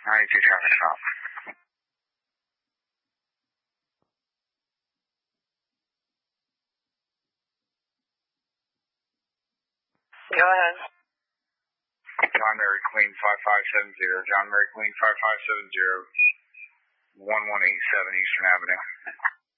92 traffic stop. Go ahead. John Mary Queen 5570. John Mary Queen 5570. 1187 Eastern Avenue.